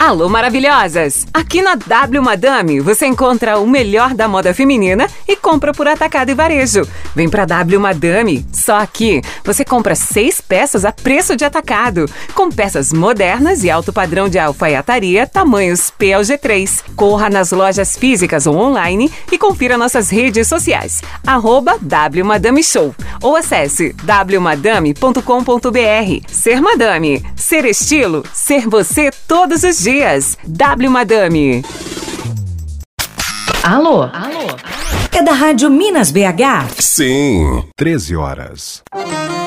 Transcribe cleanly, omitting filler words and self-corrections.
Alô, maravilhosas! Aqui na W Madame você encontra o melhor da moda feminina e compra por atacado e varejo. Vem pra W Madame, só aqui você compra 6 peças a preço de atacado, com peças modernas e alto padrão de alfaiataria, tamanhos P ao G3. Corra nas lojas físicas ou online e confira nossas redes sociais, @W Madame Show, ou acesse wmadame.com.br. Ser Madame, ser estilo, ser você todos os dias. W Madame. Alô? É da Rádio Minas BH? Sim, 13 horas.